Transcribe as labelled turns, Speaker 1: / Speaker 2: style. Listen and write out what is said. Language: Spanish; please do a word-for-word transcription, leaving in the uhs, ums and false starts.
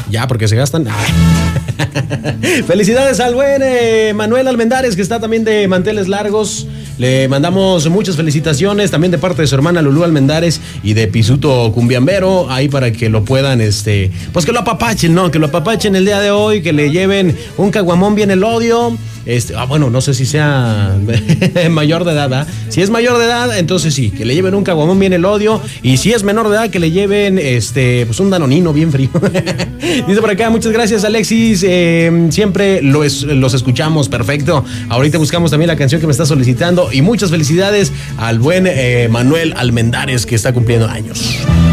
Speaker 1: Ya, porque se gastan. Felicidades al buen eh, Manuel Almendares, que está también de manteles largos. Le mandamos muchas felicitaciones también de parte de su hermana Lulú Almendares y de Pisuto Cumbiambero, ahí para que lo puedan, este, pues que lo apapachen, ¿no? Que lo apapachen el día de hoy, que le lleven un caguamón bien el odio. Este, ah, bueno, no sé si sea mayor de edad, ¿verdad? Si es mayor de edad, entonces sí, que le lleven un caguamón bien el odio. Y si es menor de edad, que le lleven este, pues un danonino bien frío. Dice por acá, muchas gracias, Alexis. Eh, siempre lo es, los escuchamos, perfecto. Ahorita buscamos también la canción que me está solicitando. Y muchas felicidades al buen eh, Manuel Almendares, que está cumpliendo años.